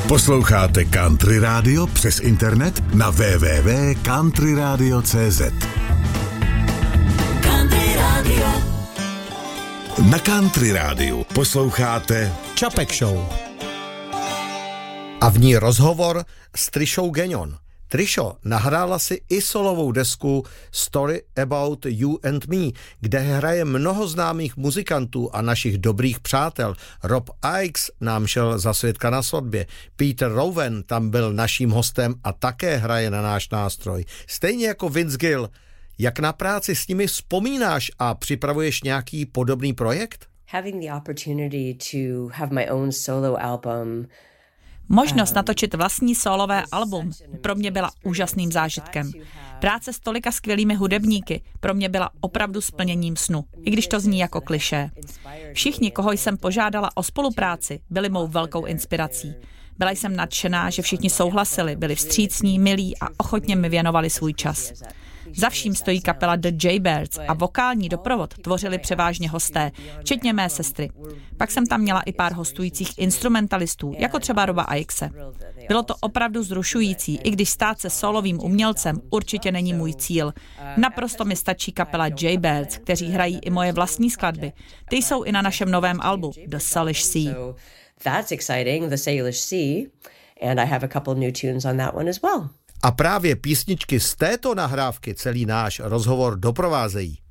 Posloucháte Country Radio přes internet na www.countryradio.cz. Country Radio. Na Country Rádiu posloucháte Čapek Show. A v ní rozhovor s Trishou Gagnon. Trisho nahrála si i solovou desku Story About You and Me, kde hraje mnoho známých muzikantů a našich dobrých přátel. Rob Ickes nám šel za svědka na svatbě. Peter Rowan tam byl naším hostem a také hraje na náš nástroj. Stejně jako Vince Gill. Jak na práci s nimi vzpomínáš a připravuješ nějaký podobný projekt? Having the opportunity to have my own solo album. Možnost natočit vlastní sólové album pro mě byla úžasným zážitkem. Práce s tolika skvělými hudebníky pro mě byla opravdu splněním snu, i když to zní jako klišé. Všichni, koho jsem požádala o spolupráci, byli mou velkou inspirací. Byla jsem nadšená, že všichni souhlasili, byli vstřícní, milí a ochotně mi věnovali svůj čas. Za vším stojí kapela The Jaybirds a vokální doprovod tvořili převážně hosté, včetně mé sestry. Pak jsem tam měla i pár hostujících instrumentalistů, jako třeba Roba Ickese. Bylo to opravdu vzrušující, i když stát se solovým umělcem určitě není můj cíl. Naprosto mi stačí kapela Jaybirds, kteří hrají i moje vlastní skladby. Ty jsou i na našem novém albu The Salish Sea. That's exciting, The Salish Sea, and I have a couple new tunes on that one as well. A právě písničky z této nahrávky celý náš rozhovor doprovázejí.